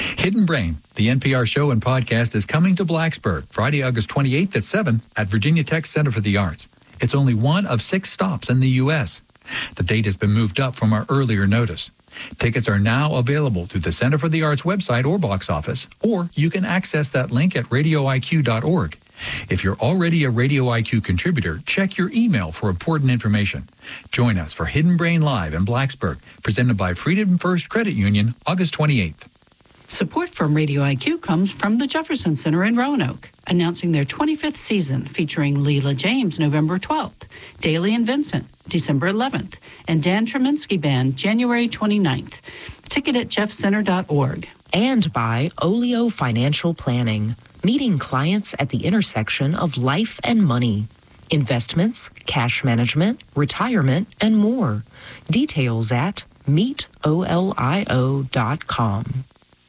Hidden Brain, the NPR show and podcast, is coming to Blacksburg Friday, August 28th at 7 at Virginia Tech Center for the Arts. It's only one of 6 stops in the U.S. The date has been moved up from our earlier notice. Tickets are now available through the Center for the Arts website or box office, or you can access that link at radioiq.org. If you're already a Radio IQ contributor, check your email for important information. Join us for Hidden Brain Live in Blacksburg, presented by Freedom First Credit Union, August 28th. Support from Radio IQ comes from the Jefferson Center in Roanoke, announcing their 25th season featuring Leela James November 12th, Daly and Vincent December 11th, and Dan Treminsky Band January 29th. Ticket at jeffcenter.org. And by Olio Financial Planning, meeting clients at the intersection of life and money. Investments, cash management, retirement, and more. Details at meetolio.com.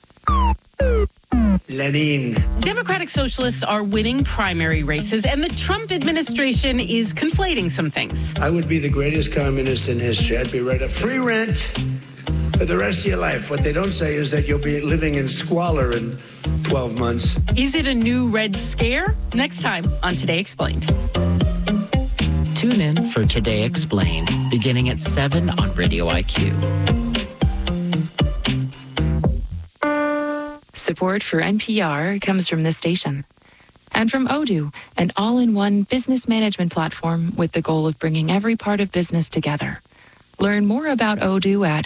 Lenin. Democratic Socialists are winning primary races, and the Trump administration is conflating some things. I would be the greatest communist in history. I'd be right up free rent for the rest of your life. What they don't say is that you'll be living in squalor in 12 months. Is it a new Red Scare? Next time on Today Explained. Tune in for Today Explained, beginning at 7 on Radio IQ. Support for NPR comes from this station and from Odoo, an all-in-one business management platform with the goal of bringing every part of business together. Learn more about Odoo at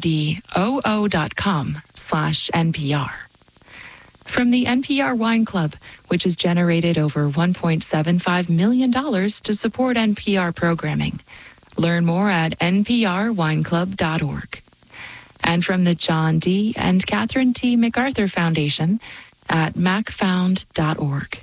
odoo.com/NPR. From the NPR Wine Club, which has generated over $1.75 million to support NPR programming. Learn more at nprwineclub.org. And from the John D. and Catherine T. MacArthur Foundation at macfound.org.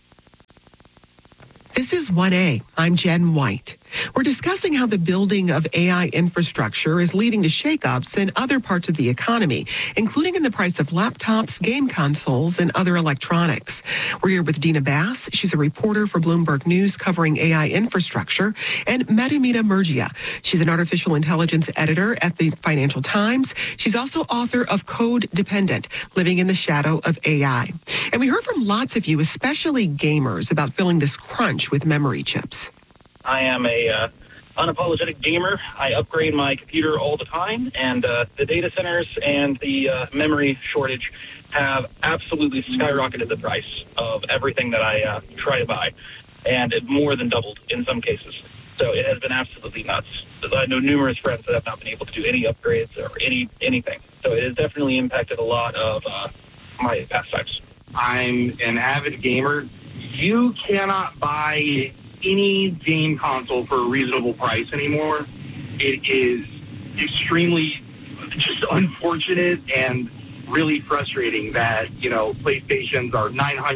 This is 1A. I'm Jen White. We're discussing how the building of AI infrastructure is leading to shakeups in other parts of the economy, including in the price of laptops, game consoles, and other electronics. We're here with Dina Bass. She's a reporter for Bloomberg News covering AI infrastructure, and Madhumita Murgia. She's an artificial intelligence editor at the Financial Times. She's also author of Code Dependent, Living in the Shadow of AI. And we heard from lots of you, especially gamers, about feeling this crunch with memory chips. I am a unapologetic gamer. I upgrade my computer all the time, and the data centers and the memory shortage have absolutely skyrocketed the price of everything that I try to buy, and it more than doubled in some cases. So it has been absolutely nuts. I know numerous friends that have not been able to do any upgrades or anything. So it has definitely impacted a lot of my pastimes. I'm an avid gamer. You cannot buy any game console for a reasonable price anymore. It is extremely just unfortunate and really frustrating that, PlayStations are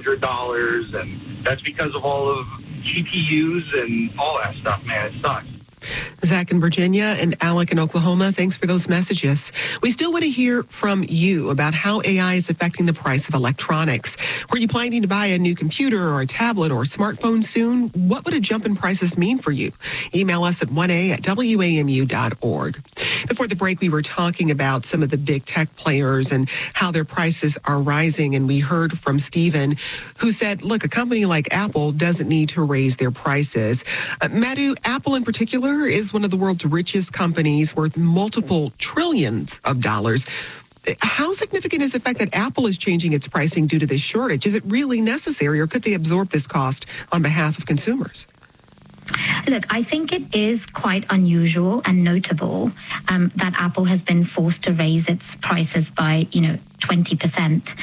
$900, and that's because of all of GPUs and all that stuff, man. It sucks. Zach in Virginia and Alec in Oklahoma, thanks for those messages. We still want to hear from you about how AI is affecting the price of electronics. Were you planning to buy a new computer or a tablet or a smartphone soon? What would a jump in prices mean for you? Email us at 1a@wamu.org. Before the break, we were talking about some of the big tech players and how their prices are rising. And we heard from Stephen, who said, look, a company like Apple doesn't need to raise their prices. Madhu, Apple in particular is one of the world's richest companies, worth multiple trillions of dollars. How significant is the fact that Apple is changing its pricing due to this shortage? Is it really necessary, or could they absorb this cost on behalf of consumers? Look, I think it is quite unusual and notable that Apple has been forced to raise its prices by, 20%,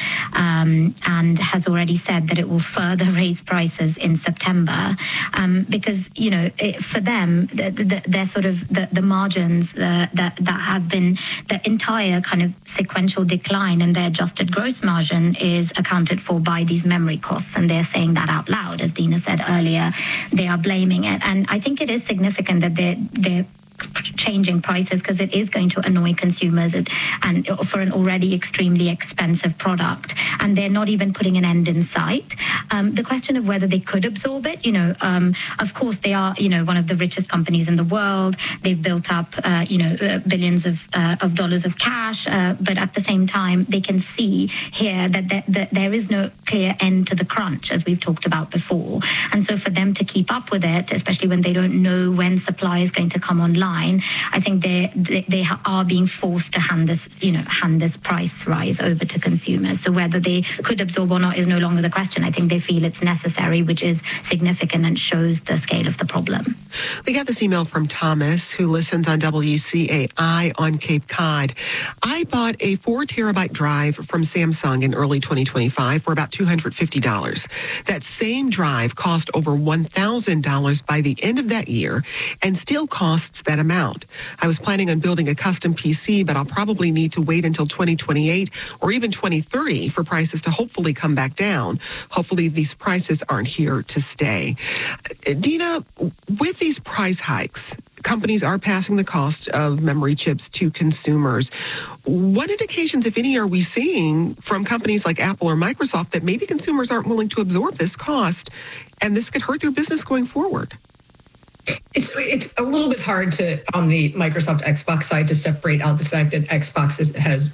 and has already said that it will further raise prices in September, because for them, they're sort of the margins that have been the entire kind of sequential decline in their adjusted gross margin is accounted for by these memory costs, and they're saying that out loud. As Dina said earlier, they are blaming it, and I think it is significant that they're changing prices because it is going to annoy consumers and for an already extremely expensive product, and they're not even putting an end in sight. The question of whether they could absorb it, of course they are, one of the richest companies in the world. They've built up, billions of dollars of cash, but at the same time, they can see here that there is no clear end to the crunch, as we've talked about before. And so for them to keep up with it, especially when they don't know when supply is going to come online, I think they are being forced to hand this price rise over to consumers. So whether they could absorb or not is no longer the question. I think they feel it's necessary, which is significant and shows the scale of the problem. We got this email from Thomas, who listens on WCAI on Cape Cod. I bought a 4 terabyte drive from Samsung in early 2025 for about $250. That same drive cost over $1,000 by the end of that year and still costs that amount. I was planning on building a custom PC, but I'll probably need to wait until 2028 or even 2030 for prices to hopefully come back down. Hopefully these prices aren't here to stay. Dina, with these price hikes, companies are passing the cost of memory chips to consumers. What indications, if any, are we seeing from companies like Apple or Microsoft that maybe consumers aren't willing to absorb this cost and this could hurt their business going forward? It's a little bit hard to, on the Microsoft Xbox side, to separate out the fact that Xbox has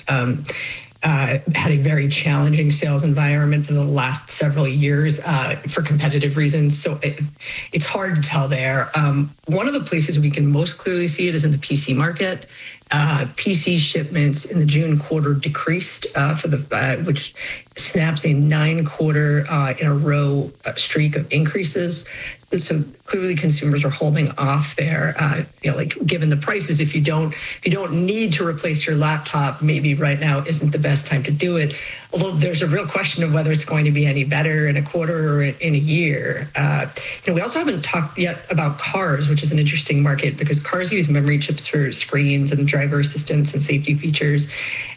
had a very challenging sales environment for the last several years for competitive reasons. So it's hard to tell there. One of the places we can most clearly see it is in the PC market. PC shipments in the June quarter decreased which snaps a 9-quarter in a row streak of increases. So clearly consumers are holding off there. Given the prices, if you don't need to replace your laptop, maybe right now isn't the best time to do it. Although there's a real question of whether it's going to be any better in a quarter or in a year. We also haven't talked yet about cars, which is an interesting market because cars use memory chips for screens and driver assistance and safety features.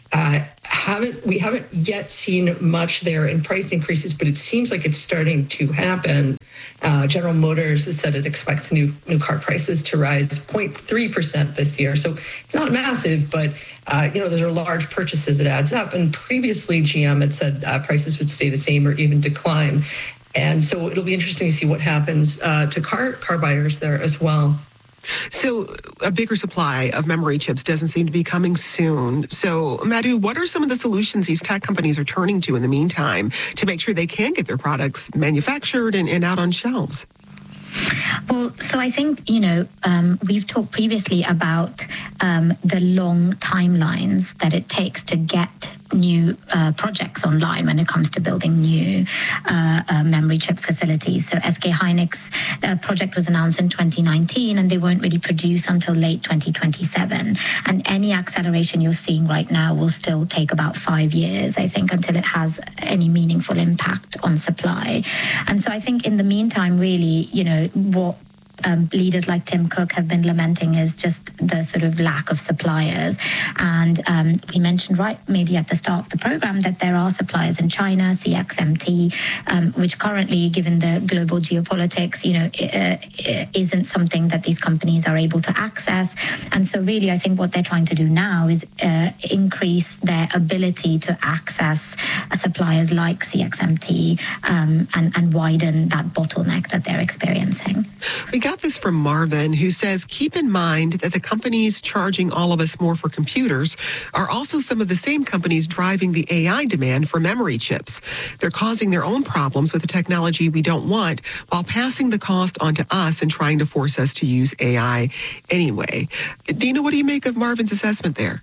We haven't yet seen much there in price increases, but it seems like it's starting to happen. General Motors has said it expects new car prices to rise 0.3% this year. So it's not massive, but those are large purchases. It adds up. And previously, GM had said prices would stay the same or even decline. And so it'll be interesting to see what happens to car buyers there as well. So a bigger supply of memory chips doesn't seem to be coming soon. So, Madhu, what are some of the solutions these tech companies are turning to in the meantime to make sure they can get their products manufactured and out on shelves? Well, so I think, we've talked previously about the long timelines that it takes to get new projects online when it comes to building new memory chip facilities. So SK Hynix project was announced in 2019 and they won't really produce until late 2027. And any acceleration you're seeing right now will still take about 5 years, I think, until it has any meaningful impact on supply. And so I think in the meantime, really, what leaders like Tim Cook have been lamenting is just the sort of lack of suppliers. And we mentioned maybe at the start of the program that there are suppliers in China, CXMT, which currently, given the global geopolitics, isn't something that these companies are able to access. And so really, I think what they're trying to do now is increase their ability to access suppliers like CXMT and widen that bottleneck that they're experiencing. We got this from Marvin, who says, keep in mind that the companies charging all of us more for computers are also some of the same companies driving the AI demand for memory chips. They're causing their own problems with the technology we don't want while passing the cost on to us and trying to force us to use AI anyway. Dina, what do you make of Marvin's assessment there?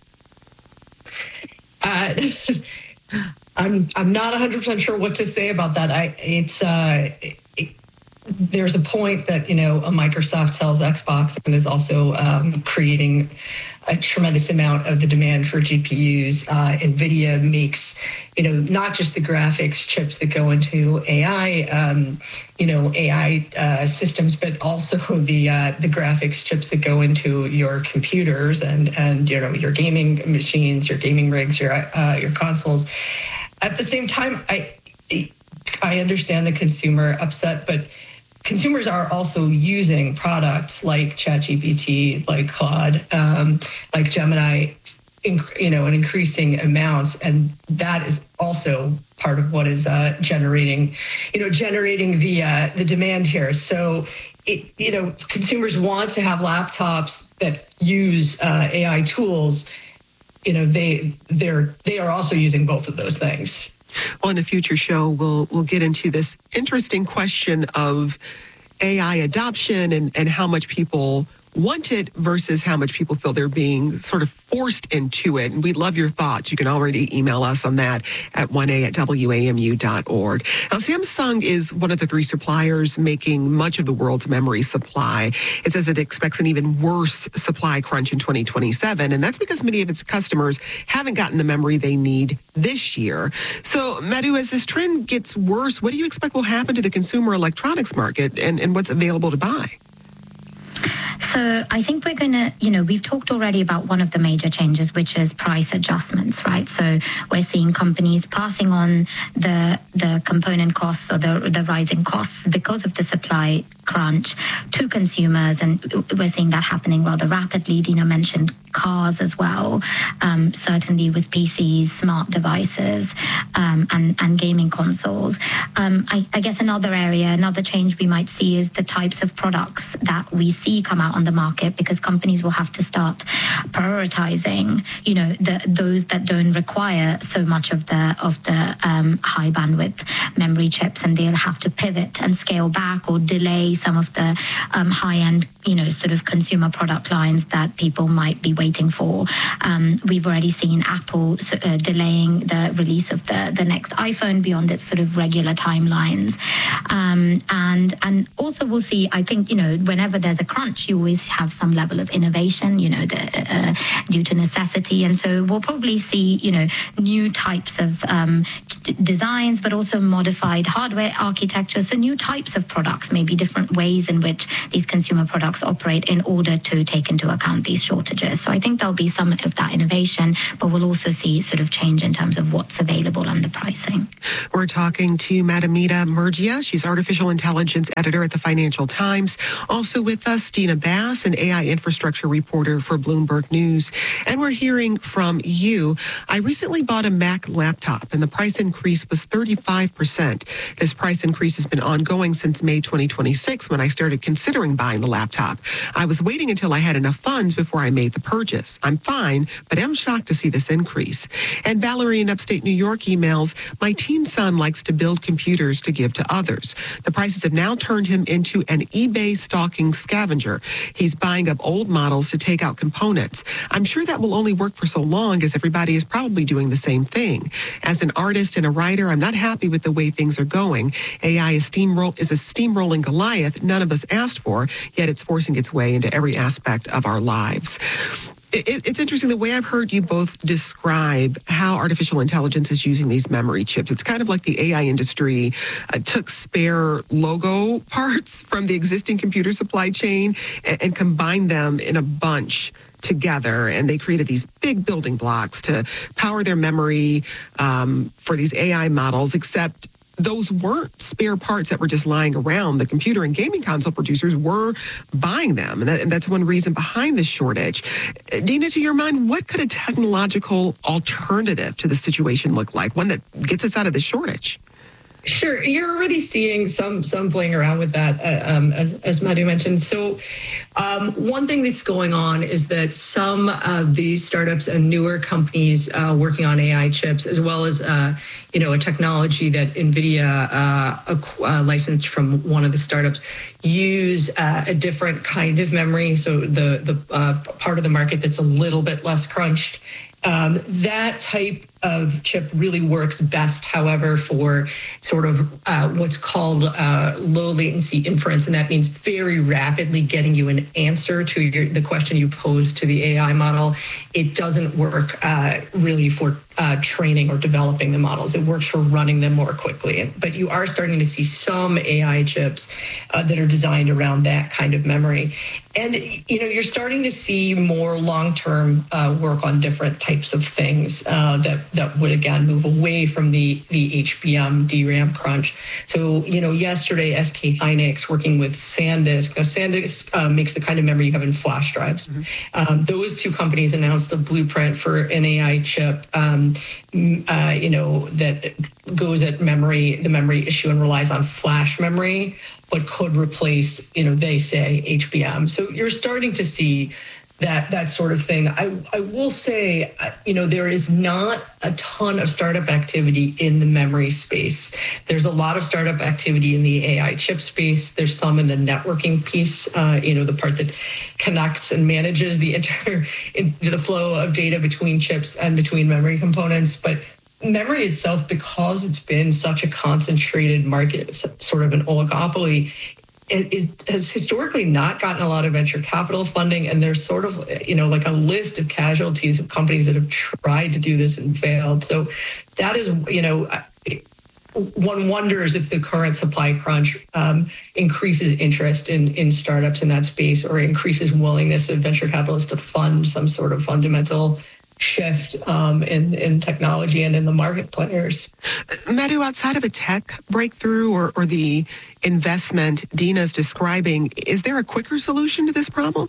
I'm not 100% sure what to say about that. There's a point that, a Microsoft sells Xbox and is also creating a tremendous amount of the demand for GPUs. NVIDIA makes, not just the graphics chips that go into AI, AI systems, but also the graphics chips that go into your computers and your gaming machines, your gaming rigs, your consoles. At the same time, I understand the consumer upset, but consumers are also using products like ChatGPT, like Claude, like Gemini, in increasing amounts, and that is also part of what is generating the demand here. So, consumers want to have laptops that use AI tools. They are also using both of those things. Well, in a future show, we'll get into this interesting question of AI adoption and how much people want it versus how much people feel they're being sort of forced into it. And we'd love your thoughts. You can already email us on that at 1a@wamu.org. Now, Samsung is one of the 3 suppliers making much of the world's memory supply. It says it expects an even worse supply crunch in 2027, and that's because many of its customers haven't gotten the memory they need this year. So, Madhu, as this trend gets worse, what do you expect will happen to the consumer electronics market and what's available to buy? So I think we're going to, we've talked already about one of the major changes, which is price adjustments, right? So we're seeing companies passing on the component costs or the rising costs because of the supply crunch to consumers. And we're seeing that happening rather rapidly. Dina mentioned cars as well, certainly with PCs, smart devices, and gaming consoles. I guess another change we might see is the types of products that we see come out on the market, because companies will have to start prioritizing, those that don't require so much of the high bandwidth memory chips, and they'll have to pivot and scale back or delay some of the high end, sort of consumer product lines that people might be waiting for. We've already seen Apple delaying the release of the next iPhone beyond its sort of regular timelines. And also we'll see, I think, whenever there's a crunch, you always have some level of innovation, due to necessity. And so we'll probably see, new types of designs, but also modified hardware architecture. So new types of products, maybe different ways in which these consumer products operate in order to take into account these shortages. So I think there'll be some of that innovation, but we'll also see sort of change in terms of what's available and the pricing. We're talking to Madhumita Murgia. She's artificial intelligence editor at the Financial Times. Also with us, Dina Bass, an AI infrastructure reporter for Bloomberg News. And we're hearing from you. I recently bought a Mac laptop, and the price increase was 35%. This price increase has been ongoing since May 2026, when I started considering buying the laptop. I was waiting until I had enough funds before I made the purchase. I'm fine, but I'm shocked to see this increase. And Valerie in upstate New York emails, my teen son likes to build computers to give to others. The prices have now turned him into an eBay stalking scavenger. He's buying up old models to take out components. I'm sure that will only work for so long, as everybody is probably doing the same thing. As an artist and a writer, I'm not happy with the way things are going. AI is a steamrolling Goliath none of us asked for, yet it's forcing its way into every aspect of our lives. It's interesting the way I've heard you both describe how artificial intelligence is using these memory chips. It's kind of like the AI industry took spare logo parts from the existing computer supply chain and combined them in a bunch together, and they created these big building blocks to power their memory for these AI models, except those weren't spare parts that were just lying around. The computer and gaming console producers were buying them, and that's one reason behind this shortage. Dina, to your mind, what could a technological alternative to the situation look like, one that gets us out of the shortage? Sure. You're already seeing some playing around with that, as Madhu mentioned. So one thing that's going on is that some of these startups and newer companies working on AI chips, as well as, a technology that NVIDIA licensed from one of the startups, use a different kind of memory. So the part of the market that's a little bit less crunched. That type of chip really works best, however, for sort of what's called low latency inference, and that means very rapidly getting you an answer to the question you pose to the AI model. It doesn't work really for training or developing the models. It works for running them more quickly. But you are starting to see some AI chips that are designed around that kind of memory. And, you're starting to see more long-term work on different types of things that would, again, move away from the HBM DRAM crunch. So, yesterday, SK Hynix working with SanDisk. Now, SanDisk makes the kind of memory you have in flash drives. Mm-hmm. Those two companies announced a blueprint for an AI chip, that goes at the memory issue and relies on flash memory, but could replace, they say HBM. So you're starting to see that sort of thing. I will say, there is not a ton of startup activity in the memory space. There's a lot of startup activity in the AI chip space. There's some in the networking piece, the part that connects and manages the flow of data between chips and between memory components. But memory itself, because it's been such a concentrated market, it's sort of an oligopoly, has historically not gotten a lot of venture capital funding. And there's sort of, like a list of casualties of companies that have tried to do this and failed. So that is, one wonders if the current supply crunch increases interest in startups in that space, or increases willingness of venture capitalists to fund some sort of fundamental shift in technology and in the market players. Madhu, outside of a tech breakthrough or the investment Dina's describing, is there a quicker solution to this problem?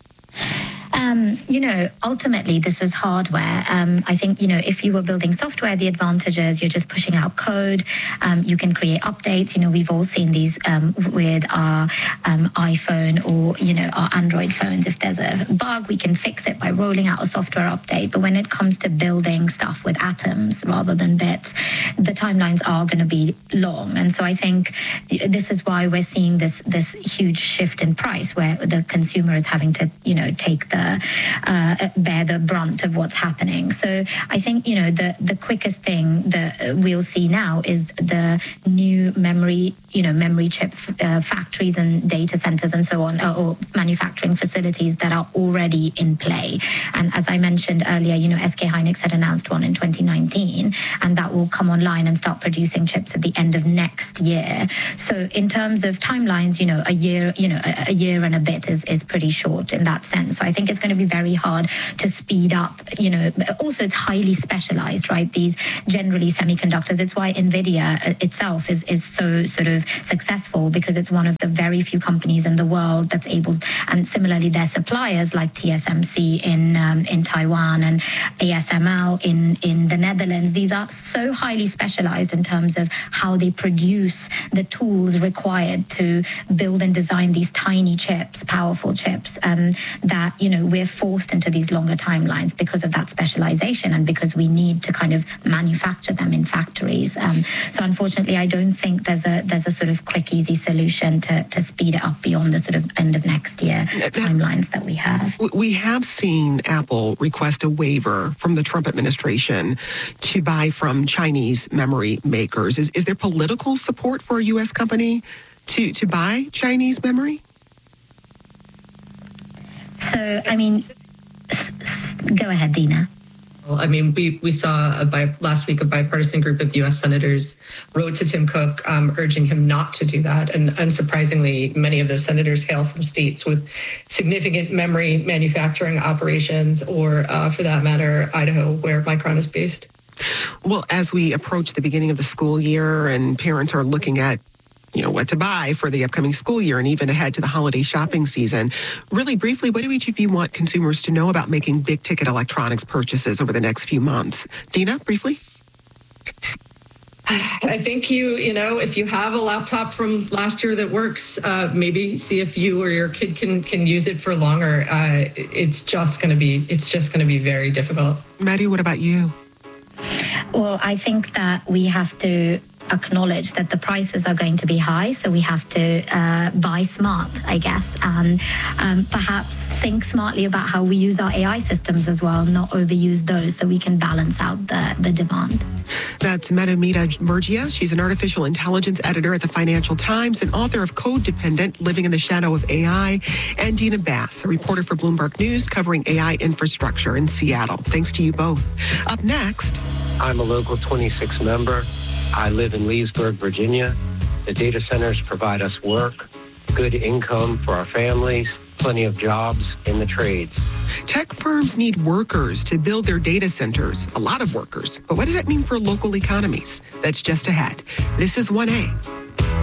Ultimately, this is hardware. I think, if you were building software, the advantage is you're just pushing out code. You can create updates. We've all seen these with our iPhone or, our Android phones. If there's a bug, we can fix it by rolling out a software update. But when it comes to building stuff with atoms rather than bits, the timelines are going to be long. And so I think this is why we're seeing this huge shift in price, where the consumer is having to, take bear the brunt of what's happening. So I think, the quickest thing that we'll see now is the new memory chip factories and data centers and so on, or manufacturing facilities that are already in play. And as I mentioned earlier, SK Hynix had announced one in 2019, and that will come online and start producing chips at the end of next year. So in terms of timelines, a year and a bit is pretty short in that sense. So I think it's going to be very hard to speed up, also it's highly specialized, right? These generally semiconductors. It's why NVIDIA itself is so sort of successful, because it's one of the very few companies in the world that's able, and similarly their suppliers like TSMC in Taiwan and ASML in the Netherlands. These are so highly specialized in terms of how they produce the tools required to build and design these tiny chips, powerful chips, that, we're forced into these longer timelines because of that specialization and because we need to kind of manufacture them in factories. So unfortunately, I don't think there's a sort of quick, easy solution to speed it up beyond the sort of end of next year timelines that we have. We have seen Apple request a waiver from the Trump administration to buy from Chinese memory makers. Is there political support for a U.S. company to buy Chinese memory? So, go ahead, Dina. We saw last week a bipartisan group of U.S. senators wrote to Tim Cook urging him not to do that. And unsurprisingly, many of those senators hail from states with significant memory manufacturing operations, or for that matter, Idaho, where Micron is based. Well, as we approach the beginning of the school year and parents are looking at what to buy for the upcoming school year and even ahead to the holiday shopping season, really briefly, what do each of you want consumers to know about making big-ticket electronics purchases over the next few months? Dina, briefly? I think if you have a laptop from last year that works, maybe see if you or your kid can use it for longer. It's just going to be very difficult. Maddie, what about you? Well, I think that we have to acknowledge that the prices are going to be high, so we have to buy smart, I guess, and perhaps think smartly about how we use our AI systems as well, not overuse those, so we can balance out the demand. That's Madhumita Murgia. She's an artificial intelligence editor at the Financial Times and author of Code Dependent, Living in the Shadow of AI, and Dina Bass, a reporter for Bloomberg News covering AI infrastructure in Seattle. Thanks to you both. Up next. I'm a Local 26 member. I live in Leesburg, Virginia. The data centers provide us work, good income for our families, plenty of jobs in the trades. Tech firms need workers to build their data centers, a lot of workers. But what does that mean for local economies? That's just ahead. This is 1A.